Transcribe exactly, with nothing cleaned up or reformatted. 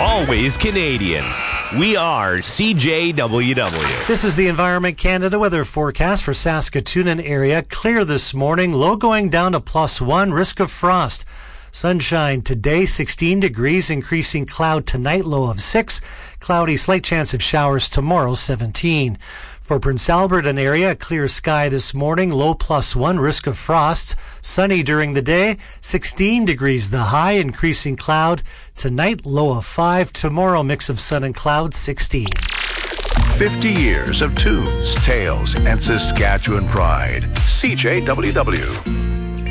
always Canadian. We are C J W W. This is the Environment Canada weather forecast for Saskatoon and area. Clear this morning, low going down to plus one, risk of frost. Sunshine today, sixteen degrees, increasing cloud tonight, low of six. Cloudy, slight chance of showers tomorrow, seventeen. For Prince Albert and area, clear sky this morning, low plus one, risk of frosts. Sunny during the day, sixteen degrees the high, increasing cloud. Tonight, low of five. Tomorrow, mix of sun and cloud, sixteen. fifty years of tunes, tales, and Saskatchewan pride. C J W W.